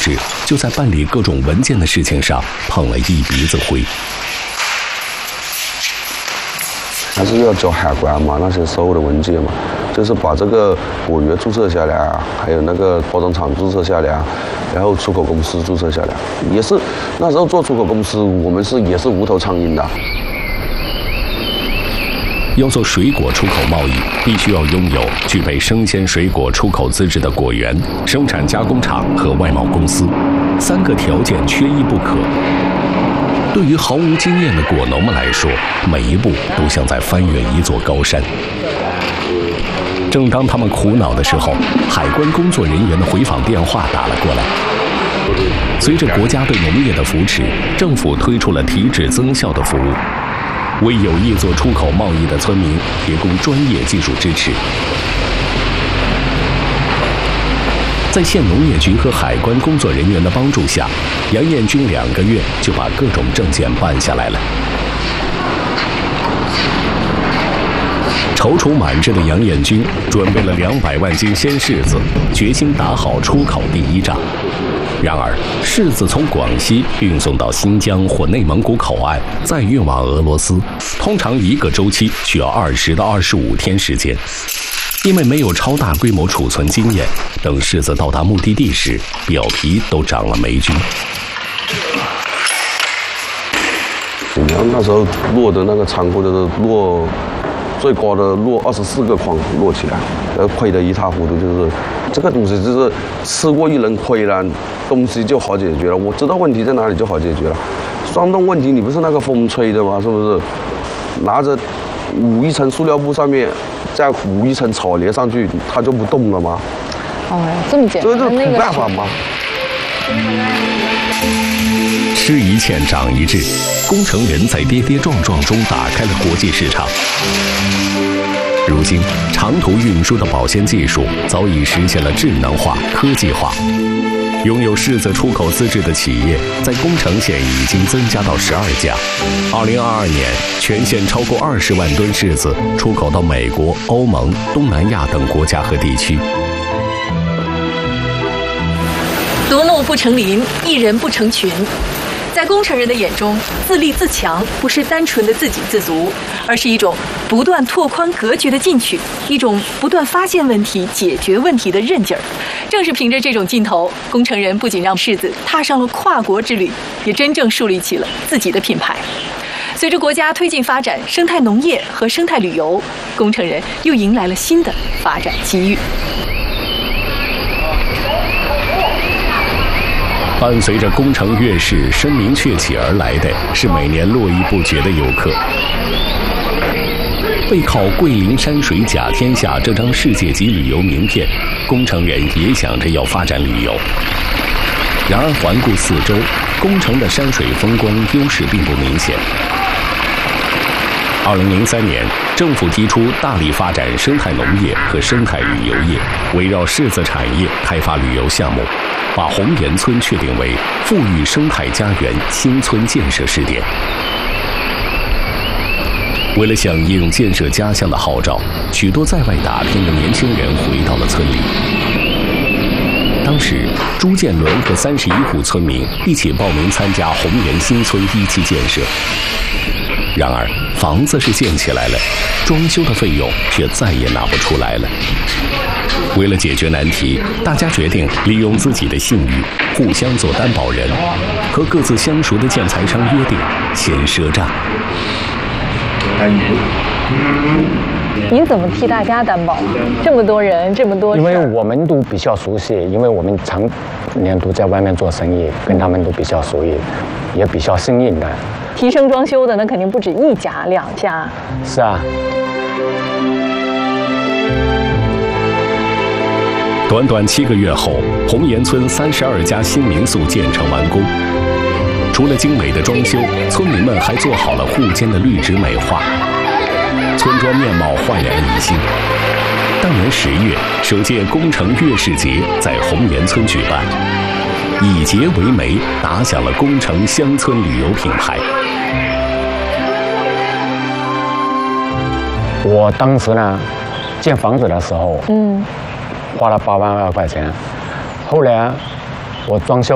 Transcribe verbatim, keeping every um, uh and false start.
是，就在办理各种文件的事情上碰了一鼻子灰。 还是要交海关嘛，那些所有的文件嘛，就是把这个果园注册下来啊，还有那个包装厂注册下来啊，然后出口公司注册下来，也是那时候做出口公司，我们是也是无头苍蝇的。 要做水果出口贸易，必须要拥有具备生鲜水果出口资质的果园、生产加工厂和外贸公司，三个条件缺一不可。对于毫无经验的果农们来说，每一步都像在翻越一座高山。正当他们苦恼的时候，海关工作人员的回访电话打了过来。随着国家对农业的扶持，政府推出了提质增效的服务，为有意做出口贸易的村民提供专业技术支持。在县农业局和海关工作人员的帮助下，杨彦军两个月就把各种证件办下来了。踌躇满志的杨彦军准备了两百万斤鲜柿子，决心打好出口第一仗。然而，柿子从广西运送到新疆或内蒙古口岸，再运往俄罗斯，通常一个周期需要二十到二十五天时间。因为没有超大规模储存经验，等柿子到达目的地时，表皮都长了霉菌。 然后那时候落的那个仓库的落最高的落二十四个筐落起来，呃，亏得一塌糊涂。就是这个东西，就是吃过一轮亏了，东西就好解决了。我知道问题在哪里就好解决了。霜冻问题，你不是那个风吹的吗？是不是？拿着捂一层塑料布上面。再捂一层草连上去，它就不动了吗？ 哦，这么简单， 这是土办法吗？ 吃一堑长一智，工程人在跌跌撞撞中打开了国际市场。如今，长途运输的保鲜技术早已实现了智能化、科技化。拥有柿子出口资质的企业在宫城县已经增加到十二家。二零二二年，全县超过二十万吨柿子出口到美国、欧盟、东南亚等国家和地区。 独木不成林，一人不成群。在工程人的眼中，自立自强不是单纯的自给自足，而是一种不断拓宽格局的进取，一种不断发现问题、解决问题的韧劲儿。正是凭着这种劲头，工程人不仅让柿子踏上了跨国之旅，也真正树立起了自己的品牌。随着国家推进发展生态农业和生态旅游，工程人又迎来了新的发展机遇。 伴随着宫城月市声名鹊起而来的是每年络绎不绝的游客。背靠桂林山水甲天下这张世界级旅游名片，宫城人也想着要发展旅游。然而环顾四周，宫城的山水风光优势并不明显。二零零三年，政府提出大力发展生态农业和生态旅游业，围绕柿子产业开发旅游项目，把红岩村确定为富裕生态家园新村建设试点。为了响应建设家乡的号召，许多在外打拼的年轻人回到了村里。当时，朱建伦和三十一户村民一起报名参加红岩新村一期建设。然而，房子是建起来了，装修的费用却再也拿不出来了。为了解决难题，大家决定利用自己的信誉，互相做担保人，和各自相熟的建材商约定，先赊账。 您怎么替大家担保啊？这么多人，这么多事， 因为我们都比较熟悉，因为我们常年都在外面做生意，跟他们都比较熟悉，也比较信任的。 提升装修的那肯定不止一家两家。 是啊。 短短七个月后，红岩村三十二家新民宿建成完工。除了精美的装修，村民们还做好了户间的绿植美化，村庄面貌焕然一新。当年十月，首届宫城月市节在红岩村举办，以节为媒，打响了宫城乡村旅游品牌。 我当时呢，建房子的时候，嗯，花了八万二块钱。后来我装修